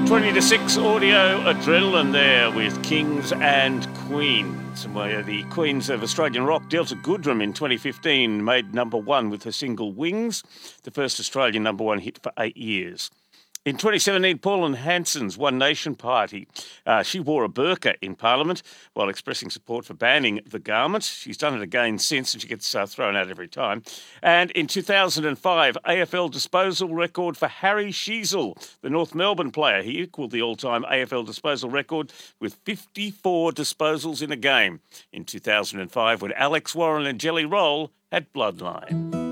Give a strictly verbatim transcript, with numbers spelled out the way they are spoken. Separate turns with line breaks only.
twenty to six audio adrenaline there with Kings and Queens. Where the Queens of Australian rock, Delta Goodrem, in twenty fifteen made number one with her single Wings, the first Australian number one hit for eight years. In twenty seventeen, Pauline Hanson's One Nation Party. Uh, she wore a burqa in Parliament while expressing support for banning the garment. She's done it again since, and she gets uh, thrown out every time. And in two thousand five, A F L disposal record for Harry Sheezel, the North Melbourne player. He equalled the all-time A F L disposal record with fifty-four disposals in a game in two thousand five when Alex Warren and Jelly Roll had Bloodline.